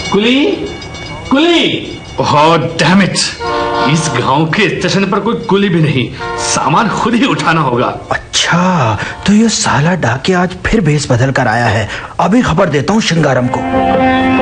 Quli, Quli. Oh damn it, इस गांव के स्टेशन पर कोई कुली भी नहीं, सामान खुद ही उठाना होगा। अच्छा, तो ये साला डाके आज फिर भेष बदल कर आया है। अभी खबर देता हूँ शिंगारम को।